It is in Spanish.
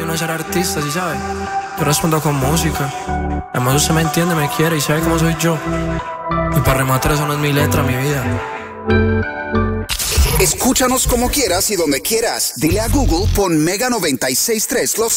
no es ser artista, ¿sí sabes? Yo respondo con música. Además usted me entiende, me quiere y sabe cómo soy yo. Y para rematar eso no es mi letra, mi vida. Escúchanos como quieras y donde quieras. Dile a Google, pon Mega 96.3 Los